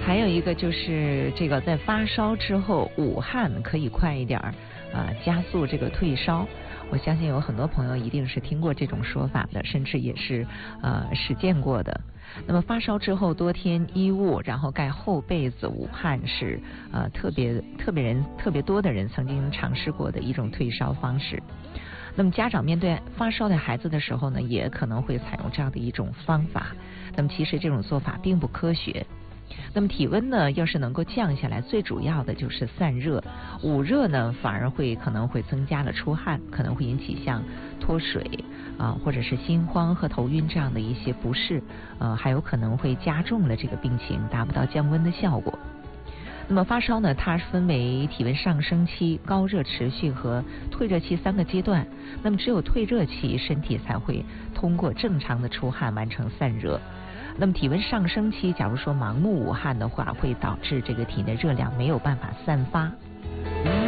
还有一个就是这个在发烧之后捂汗可以快一点加速这个退烧。我相信有很多朋友一定是听过这种说法的，甚至也是实践过的。那么发烧之后多添衣物，然后盖厚被子捂汗是特别多的人曾经尝试过的一种退烧方式。那么家长面对发烧的孩子的时候呢，也可能会采用这样的一种方法。那么其实这种做法并不科学。那么体温呢，要是能够降下来，最主要的就是散热。捂热呢，反而可能会增加了出汗，可能会引起像脱水或者是心慌和头晕这样的一些不适，还有可能会加重了这个病情，达不到降温的效果。那么发烧呢，它分为体温上升期、高热持续和退热期3个阶段。那么只有退热期，身体才会通过正常的出汗完成散热。那么体温上升期，假如说盲目捂汗的话，会导致这个体内热量没有办法散发。